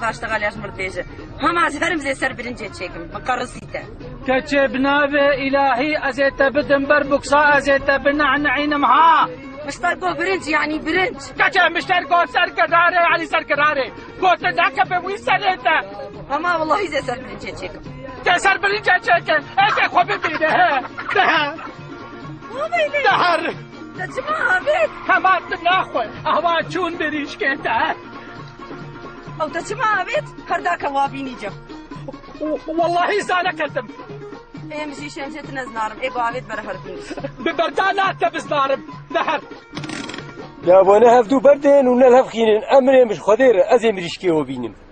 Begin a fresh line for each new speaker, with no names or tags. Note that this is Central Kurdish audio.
اشتغل يا مرتجه هم از هرم زي سر برنجه تشيكم مقرصيته
كتبنا إلهي أزيت بدن بربكسا أزيت بنعنعين مها
مشتركو برنج يعني برنج
كتب مشتركو سركداري يعني سركداري قلت ذاك بوي سريته
هما والله زي سر برنجه تشيكم
سر برنجه تشيكم ايش خو ببينه ده دهر
تجمع بيت
كمان ناخوي اهوا چون بريش كده
او تجمع بيت هرداك وابيني جو
والله زانا كذب
ايه مشي شمشت نزنارم ايه باويت برهربني
ببردانات بزنارم دهر
يا وانا هفدو بردين ونلهف خينين امري مش خدير ازي مريشكي وبينم